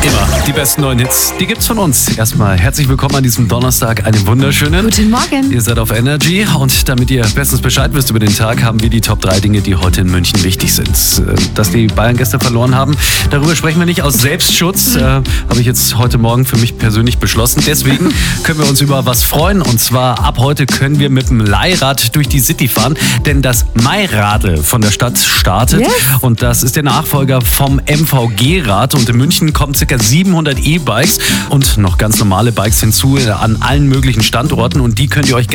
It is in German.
Immer die besten neuen Hits, die gibt's von uns. Erstmal herzlich willkommen an diesem Donnerstag, einen wunderschönen. Guten Morgen. Ihr seid auf Energy und damit ihr bestens Bescheid wisst über den Tag, haben wir die Top 3 Dinge, die heute in München wichtig sind. Dass die Bayern gestern verloren haben, darüber sprechen wir nicht aus Selbstschutz, habe ich jetzt heute Morgen für mich persönlich beschlossen. Deswegen können wir uns über was freuen und zwar ab heute können wir mit dem Leihrad durch die City fahren, denn das Mai-Radl von der Stadt startet und das ist der Nachfolger vom MVG-Rad und in München kommen ca. 700 E-Bikes und noch ganz normale Bikes hinzu an allen möglichen Standorten und die könnt ihr euch